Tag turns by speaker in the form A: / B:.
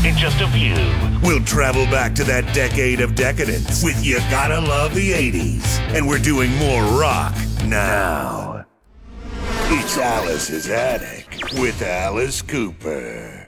A: in just a few.
B: We'll travel back to that decade of decadence with You Gotta Love the 80s. And we're doing more rock now. It's Alice's Attic with Alice Cooper.